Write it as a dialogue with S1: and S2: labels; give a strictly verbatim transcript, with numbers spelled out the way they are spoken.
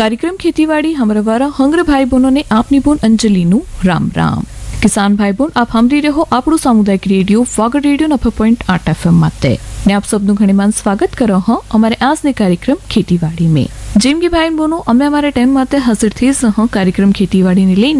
S1: कार्यक्रम खेतीवाड़ी हमारा वारा हंगर भाई बहनों ने आपनी बोन अंजलि नु राम राम। किसान भाई बोन आप हमरी रहो આપણું સામુદાયિક રેડિયો વાગડ રેડિયો નફા પોઈન્ટ आठ एफएम माते ने आप सबનું ઘણીમાન સ્વાગત કરો હો અમારે આજને કાર્યક્રમ ખેતીવાડી में। જેમ કે ભાઈ બહેનો અમે અમારા ટાઈમ માતે હાજર થઈ સહ કાર્યક્રમ ખેતીવાડી ને લઈને